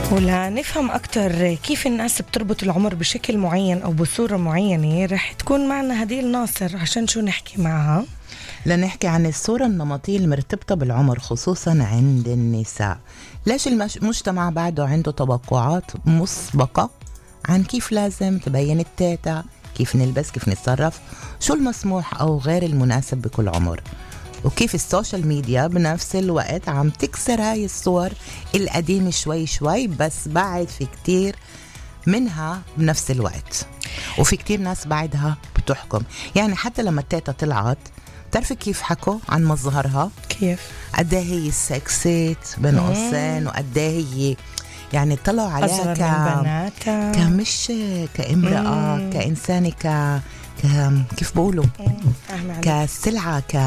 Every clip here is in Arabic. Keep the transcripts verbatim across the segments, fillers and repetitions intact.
ولا نفهم أكتر كيف الناس بتربط العمر بشكل معين أو بصورة معينة، رح تكون معنا هديل ناصر. عشان شو نحكي معها؟ لنحكي عن الصورة النمطية المرتبطة بالعمر خصوصا عند النساء. ليش المجتمع بعده عنده توقعات مسبقة عن كيف لازم تبين التيتا، كيف نلبس، كيف نتصرف، شو المسموح أو غير المناسب بكل عمر، وكيف السوشيال ميديا بنفس الوقت عم تكسر هاي الصور القديمة شوي شوي، بس بعد في كتير منها بنفس الوقت، وفي كتير ناس بعدها بتحكم. يعني حتى لما التيتا طلعت تعرفي كيف حكوا عن مظهرها؟ كيف؟ قديه هي سكسيت بين قوسين، وقديه هي يعني طلعوا عليها ك... كمش كامرأة، مم. كإنسانة، ك... ك... كيف بقولوا كسلعة، ك...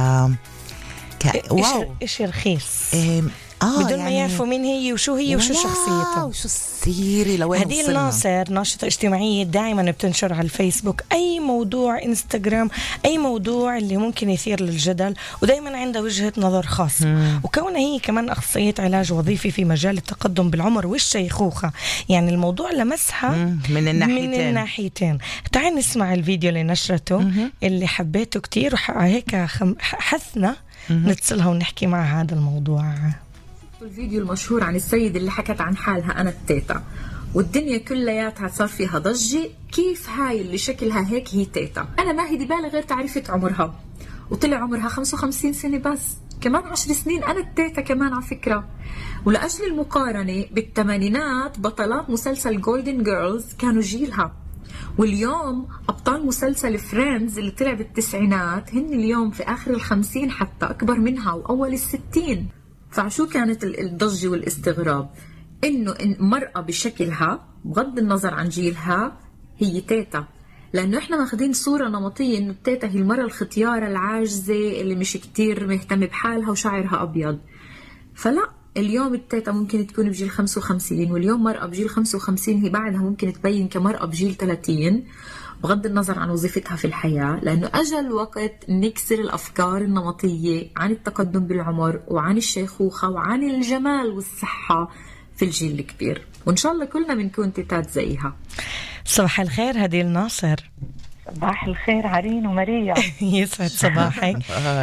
ك... واو إشي رخيص، إيه... آه بدون يعني... ما يعرفوا مين هي وشو هي وشو شخصيتها وشو السيري لوين وصلنا. هديل ناصر ناشطة اجتماعية دائما بتنشر على الفيسبوك أي موضوع، انستغرام، أي موضوع اللي ممكن يثير للجدل، ودائما عندها وجهة نظر خاصة. وكونها هي كمان أخصائية علاج وظيفي في مجال التقدم بالعمر والشيخوخة، يعني الموضوع لمسها من الناحيتين, من الناحيتين. تعال نسمع الفيديو اللي نشرته مم. اللي حبيته كتير، وهيك حثنا نتصلها ونحكي مع هذا الموضوع. الفيديو المشهور عن السيد اللي حكت عن حالها أنا التيتا، والدنيا كلياتها صار فيها ضجة، كيف هاي اللي شكلها هيك هي تيتا؟ أنا ما هي دي بالي غير تعرفة عمرها، وطلع عمرها خمسة وخمسين سنة بس، كمان عشر سنين أنا التيتا كمان على فكرة. ولأجل المقارنة بالثمانينات بطلات مسلسل جولدن جيرلز كانوا جيلها، واليوم أبطال مسلسل فريندز اللي طلع بالتسعينات هن اليوم في آخر الخمسين، حتى أكبر منها وأول الستين. فعشو كانت الضجة والاستغراب؟ إنه إن مرأة بشكلها بغض النظر عن جيلها هي تيتا، لأنه إحنا ماخدين صورة نمطية إنه التيتا هي المرأة الختيارة العاجزة اللي مش كتير مهتمة بحالها وشعرها أبيض. فلا، اليوم التيتا ممكن تكون بجيل خمسة وخمسين، واليوم مرأة بجيل خمسة وخمسين هي بعدها ممكن تبين كمرأة بجيل ثلاثين بغض النظر عن وظيفتها في الحياة، لأنه أجل وقت نكسر الأفكار النمطية عن التقدم بالعمر وعن الشيخوخة وعن الجمال والصحة في الجيل الكبير، وإن شاء الله كلنا بنكون تيتات زيها. صباح الخير هديل ناصر. صباح الخير عرين وماريا. يسعد صباحك.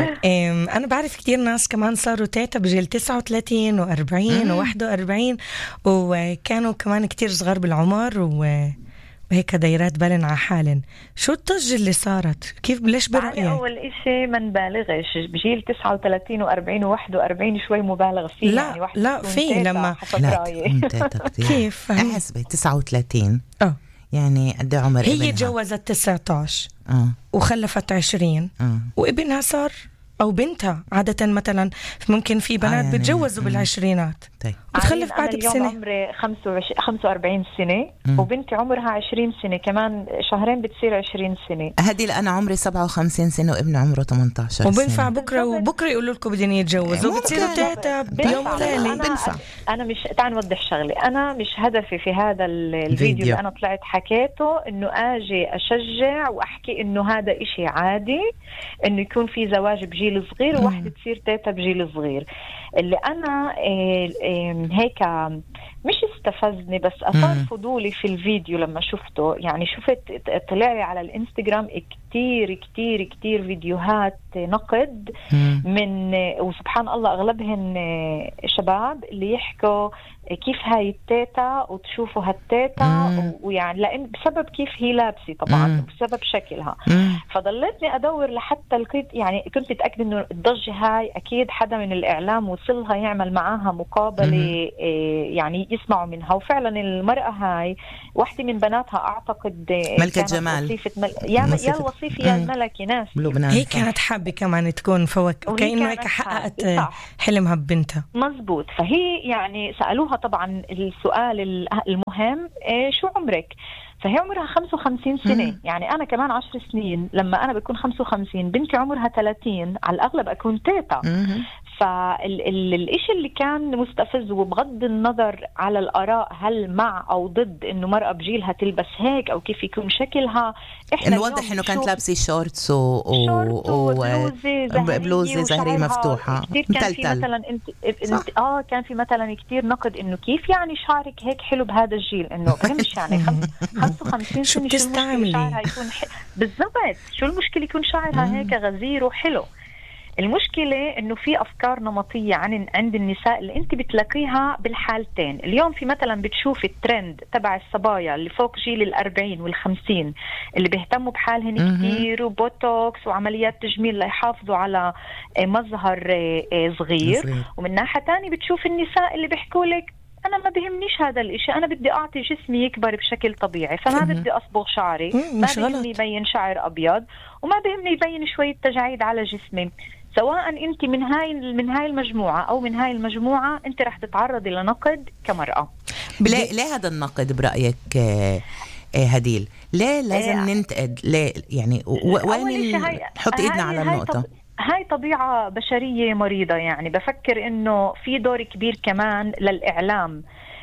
أنا بعرف كتير ناس كمان صاروا تيتا بجيل تسعة وثلاثين وأربعين وواحد وأربعين، وكانوا كمان كتير صغار بالعمر و وهيك دايرات بالن على حالن. شو الضجة اللي صارت؟ كيف ليش برأيك؟ يعني أول إشي ما نبالغش، بجيل تسعة وثلاثين وأربعين وواحد وأربعين شوي مبالغ فيه. لا يعني لا في لما لا كيف احسبي تسعة وثلاثين اه يعني قد عمر هي ابنها؟ هي تجوزت تسعة عشر اه وخلفت عشرين اه وابنها صار أو بنتها. عادة مثلا ممكن في بنات آه يعني بتجوزوا بالعشرينات طيب بتخلف بعد بسنة. اليوم عمري خمسة وأربعين سنة مم. وبنتي عمرها عشرين سنة، كمان شهرين بتصير عشرين سنة. هدي أنا عمري سبعة وخمسين سنة وابن عمره ثمانية عشر وبنفع سنة. بكرة وبكرة يقولوا لكم بدين يتجوزوا وبتصيروا تيتا بيوم وليلة. بنفع. أنا مش تعال نوضح شغلة، أنا مش هدفي في هذا الفيديو اللي أنا طلعت حكيته إنه آجي أشجع وأحكي إنه هذا إشي عادي إنه يكون في زواج بجيل صغير وواحدة تصير تيتا بجيل صغير. اللي أنا إيه إيه هيك مش استفزني بس أثار فضولي في الفيديو لما شفته، يعني شفت طلع على الانستغرام كتير كتير كتير فيديوهات نقد من، وسبحان الله أغلبهن شباب اللي يحكوا كيف هاي التيتا وتشوفوا هالتيتا، ويعني لأن بسبب كيف هي لابسة طبعا مم. بسبب شكلها. مم. فضلتني أدور لحتى الكيت، يعني كنت متأكد إنه الضجة هاي أكيد حدا من الإعلام وصلها يعمل معاها مقابلة إيه يعني يسمعوا منها. وفعلا المرأة هاي واحدة من بناتها أعتقد ملكة جمال مل... يا, م... يا الوصيفة يا الملكة ناس هي كانت حابة كمان تكون فوق كأنه هيك حققت حلمها ببنتها. مزبوط. فهي يعني سألوها طبعا السؤال المهم إيه شو عمرك؟ فهي عمرها خمسة وخمسين سنة. مم. يعني أنا كمان عشر سنين لما أنا بكون خمسة وخمسين بنتي عمرها ثلاثين على الأغلب أكون تيتا. مم. فالإشي اللي كان مستفز، وبغض النظر على الآراء هل مع أو ضد إنه مرأة بجيلها تلبس هيك أو كيف يكون شكلها، إحنا الواضح إنه كانت لابسة شورتس و... وبلوزة بلوزة زهرية مفتوحة. كتير كان في مثلا انت... انت... آه كان في مثلا كتير نقد إنه كيف يعني شعرك هيك حلو بهذا الجيل، إنه فهمش يعني خمسة وخمسين سنة شو المشكلة شعرها يكون ح... بالضبط، شو المشكلة يكون شعرها هيك غزير وحلو. المشكلة إنه في أفكار نمطية عن عند النساء اللي أنت بتلاقيها بالحالتين. اليوم في مثلا بتشوف الترند تبع الصبايا اللي فوق جيل الأربعين والخمسين اللي بيهتموا بحالهن كتير وبوتوكس وعمليات تجميل ليحافظوا على مظهر صغير، ومن ناحية تانية بتشوف النساء اللي بيحكوا لك أنا ما بيهمنيش هذا الإشي، أنا بدي أعطي جسمي يكبر بشكل طبيعي، فما بدي أصبغ شعري، ما بيهمني يبين شعر أبيض، وما بيهمني يبين شوية تجاعيد على جسمي. سواء أنت من هاي من هاي المجموعة أو من هاي المجموعة، أنت رح تتعرضي لنقد كمرأة. ليه ليه هذا النقد برأيك هديل؟ ليه لازم آه ننتقد؟ ليه يعني وين نحط إيدنا على النقطة؟ هاي طبيعة بشرية مريضة. يعني بفكر إنه في دور كبير كمان للإعلام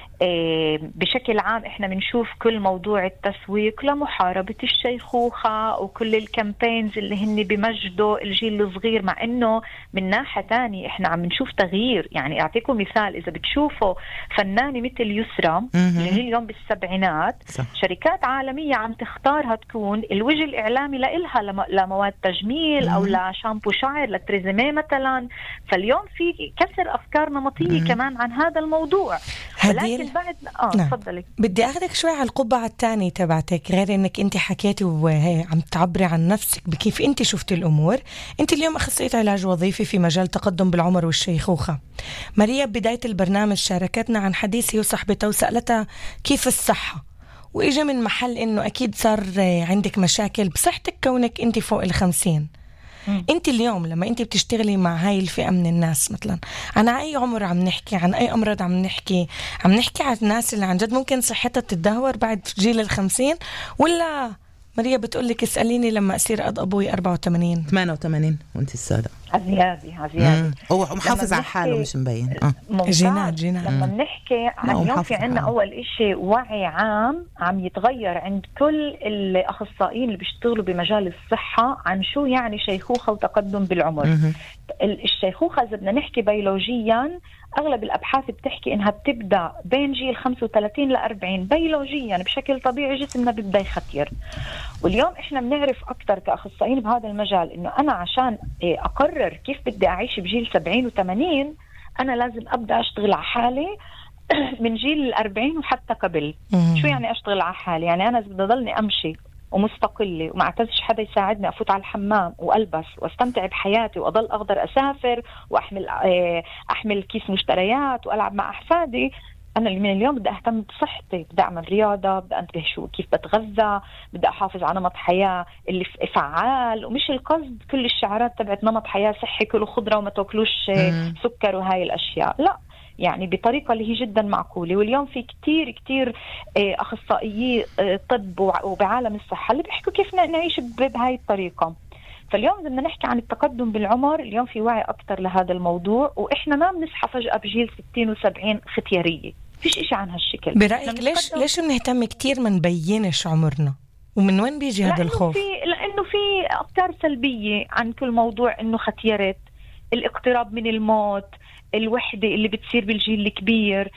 بشكل عام. احنا بنشوف كل موضوع التسويق لمحاربة الشيخوخة وكل الكامبينز اللي هن بمجدوا الجيل الصغير، مع انه من ناحية تانية احنا عم نشوف تغيير. يعني اعطيكم مثال، اذا بتشوفوا فنانة مثل يسرا اللي هي اليوم بالسبعينات صح. شركات عالمية عم تختارها تكون الوجه الاعلامي لإلها لمواد تجميل او لشامبو شعر لتريزمي مثلا. فاليوم في كسر افكار نمطية كمان عن هذا الموضوع. هديل بعد اه تفضلي. بدي اخذك شوي على القبعه الثانيه تبعتك، غير انك انت حكيتي وهي عم تعبري عن نفسك بكيف انت شفتي الامور. انت اليوم اخصائيه علاج وظيفي في مجال تقدم بالعمر والشيخوخه. ماريا بدايه البرنامج شاركتنا عن حديث وصاحبتها وسالتها كيف الصحه، واجا من محل انه اكيد صار عندك مشاكل بصحتك كونك انت فوق الخمسين. انت اليوم لما انت بتشتغلي مع هاي الفئة من الناس، مثلا عن اي عمر عم نحكي، عن اي امراض عم نحكي عم نحكي عن الناس اللي عن جد ممكن صحتها تتدهور بعد جيل الخمسين، ولا ماريا بتقولك اسأليني لما أصير قد أبوي أربعة وثمانين ثمانية وثمانين وانت السادة عزيادي عزيادي هو محافظ على حاله مش مبين اه جينات جينات. لما بنحكي عن اليوم في عنا أول إشي وعي عام عم يتغير عند كل الأخصائيين اللي بيشتغلوا بمجال الصحة عن شو يعني شيخوخة وتقدم بالعمر. م- الشيخوخة إذا بدنا نحكي بيولوجيا أغلب الأبحاث بتحكي إنها بتبدأ بين جيل خمسة وثلاثين لأربعين بيولوجيا، يعني بشكل طبيعي جسمنا بيبدأ يختير. واليوم إحنا بنعرف أكتر كأخصائيين بهذا المجال إنه أنا عشان أقرر كيف بدي أعيش بجيل سبعين وثمانين أنا لازم أبدأ أشتغل على حالي من جيل الأربعين وحتى قبل. شو يعني أشتغل على حالي؟ يعني أنا بدي ضلني أمشي ومستقلة وما اعتزش حدا يساعدني أفوت على الحمام وألبس واستمتع بحياتي وأضل أقدر أسافر وأحمل أحمل كيس مشتريات وألعب مع أحفادي. أنا من اليوم بدي أهتم بصحتي، بدي أعمل رياضة، بدي أنتبه شو كيف بتغذى، بدي أحافظ على نمط حياة اللي فعال، ومش القصد كل الشعارات تبعت نمط حياة صحي كلوا خضرة وما تاكلوش سكر وهاي الأشياء، لا يعني بطريقة اللي هي جدا معقولة. واليوم في كتير كتير أخصائيي طب وبعالم الصحة اللي بيحكوا كيف نعيش بهاي الطريقة. فاليوم بدنا نحكي عن التقدم بالعمر، اليوم في وعي أكتر لهذا الموضوع، وإحنا ما بنصحى فجأة بجيل ستين وسبعين ختيارية، فيش إشي عن هالشكل. برأيك ليش ليش بنهتم كتير ما نبينش عمرنا؟ ومن وين بيجي هذا الخوف؟ في لأنه في أفكار سلبية عن كل موضوع، إنه ختيارات، الاقتراب من الموت، الوحدة اللي بتصير بالجيل الكبير.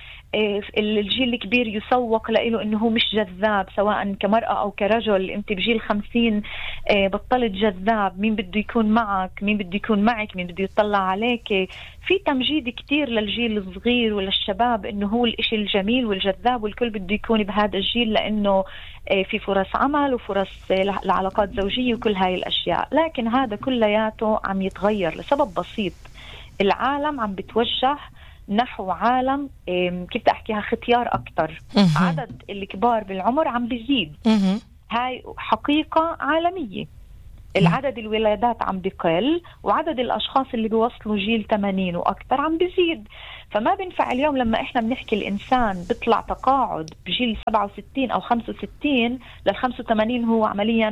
الجيل الكبير يسوق له انه هو مش جذاب سواء كمرأة او كرجل. انت بجيل خمسين بطلت جذاب، مين بده يكون معك، مين بده يكون معك، مين بده يطلع عليك. في تمجيد كتير للجيل الصغير وللشباب انه هو الاشي الجميل والجذاب والكل بده يكون بهذا الجيل، لانه في فرص عمل وفرص لعلاقات زوجية وكل هاي الاشياء. لكن هذا كلياته عم يتغير لسبب بسيط، العالم عم بتوجه نحو عالم كيف أحكيها ختيار أكتر. عدد الكبار بالعمر عم بيزيد، هاي حقيقة عالمية. العدد الولادات عم بقل وعدد الأشخاص اللي بيوصلوا جيل ثمانين وأكتر عم بيزيد. فما بينفع اليوم لما إحنا بنحكي الإنسان بيطلع تقاعد بجيل سبعة وستين أو خمسة وستين للخمسة وثمانين هو عملياً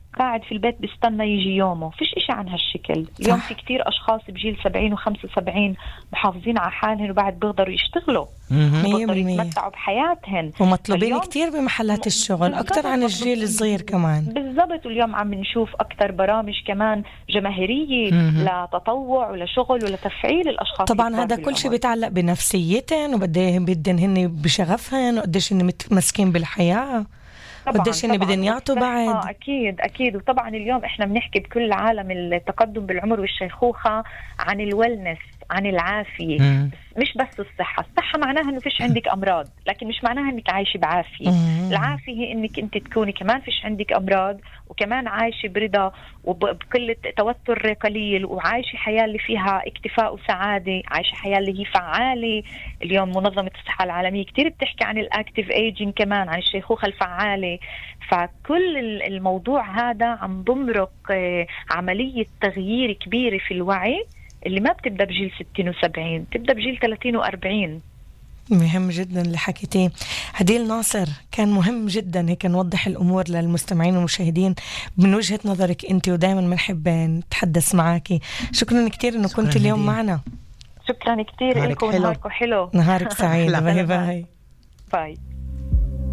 قاعد في البيت بيستنى يجي يومه. فيش إشي عن هالشكل. اليوم في كتير أشخاص بجيل سبعين وخمسة وسبعين محافظين على حالهم وبعد بيقدروا يشتغلوا، بيقدروا يتمتعوا بحياتهم، ومطلوبين كتير بمحلات الشغل أكتر عن الجيل الصغير كمان. بالضبط. واليوم عم نشوف أكتر برامج كمان جماهيرية لتطوع ولشغل ولتفعيل الأشخاص. طبعا هذا كل شيء بيتعلق بنفسيتهم وبدهن هن بشغفهم وقديش هن متمسكين بالحياة قديش إن بدهم يعطوا بعد. أكيد أكيد. وطبعا اليوم إحنا بنحكي بكل عالم التقدم بالعمر والشيخوخة عن الويلنس، عن العافية. مم. مش بس الصحة. الصحة معناها إنه فيش عندك أمراض، لكن مش معناها إنك عايشة بعافية. مم. العافية هي إنك أنت تكوني كمان فيش عندك أمراض وكمان عايشة برضا وبكل توتر قليل، وعايشة حياة اللي فيها اكتفاء وسعادة، عايشة حياة اللي هي فعالة. اليوم منظمة الصحة العالمية كتير بتحكي عن الأكتيف ايجين، كمان عن الشيخوخة الفعالة. فكل الموضوع هذا عم بمرق عملية تغيير كبيرة في الوعي اللي ما بتبدأ بجيل ستين وسبعين، بتبدأ بجيل ثلاثين وأربعين. مهم جدا اللي حكيتيه هديل ناصر. كان مهم جدا هيك نوضح الأمور للمستمعين والمشاهدين من وجهة نظرك أنت، ودائما بنحب نتحدث معاكي. شكرا كتير أنه كنت اليوم معنا. شكرا كتير لكم. نهاركم حلو. نهارك سعيد. باي باي. باي.